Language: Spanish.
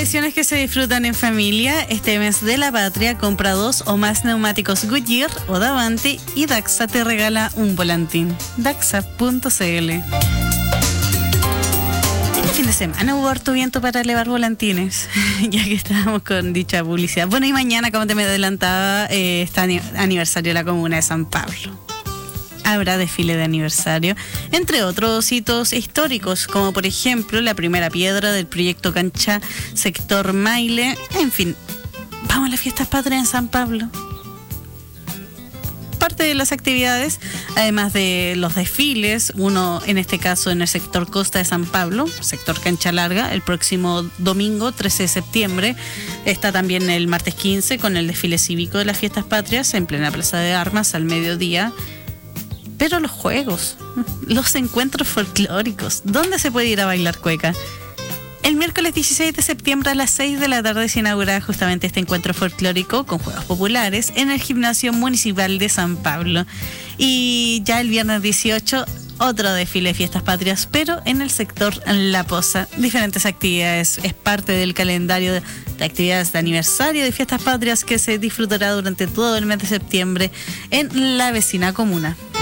tradiciones que se disfrutan en familia. Este mes de la patria, compra 2 o más neumáticos Goodyear o Davanti y Daxa te regala un volantín. Daxa.cl. Este fin de semana hubo harto viento para elevar volantines, ya que estábamos con dicha publicidad. Bueno, y mañana, como te me adelantaba, está aniversario de la comuna de San Pablo. Habrá desfile de aniversario, entre otros hitos históricos, como por ejemplo la primera piedra del proyecto Cancha Sector Maile. En fin, vamos a las fiestas patrias en San Pablo. Parte de las actividades, además de los desfiles, uno en este caso en el sector Costa de San Pablo, sector Cancha Larga, el próximo domingo 13 de septiembre. Está también el martes 15 con el desfile cívico de las fiestas patrias en plena Plaza de Armas al mediodía. Pero los juegos, los encuentros folclóricos, ¿dónde se puede ir a bailar cueca? El miércoles 16 de septiembre a las 6 de la tarde se inaugura justamente este encuentro folclórico con juegos populares en el Gimnasio Municipal de San Pablo. Y ya el viernes 18, otro desfile de fiestas patrias, pero en el sector La Poza. Diferentes actividades, es parte del calendario de actividades de aniversario de fiestas patrias que se disfrutará durante todo el mes de septiembre en la vecina comuna.